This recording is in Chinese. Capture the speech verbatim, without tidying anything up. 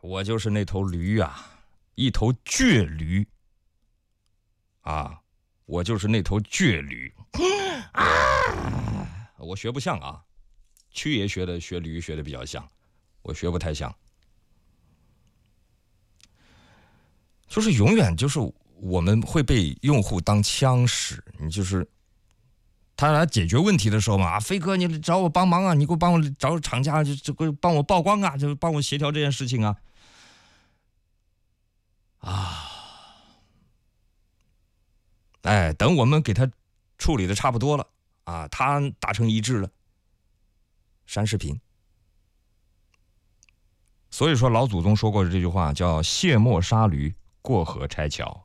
我就是那头驴啊，一头倔驴啊，我就是那头倔驴啊！我学不像啊，曲爷学的学驴学的比较像，我学不太像。就是永远就是我们会被用户当枪使，你就是他来解决问题的时候嘛，啊，飞哥你找我帮忙啊，你给我帮我找厂家，就就给帮我曝光啊，就帮我协调这件事情啊。啊，哎，等我们给他处理的差不多了啊，他达成一致了，删视频。所以说老祖宗说过的这句话叫卸磨杀驴，过河拆桥。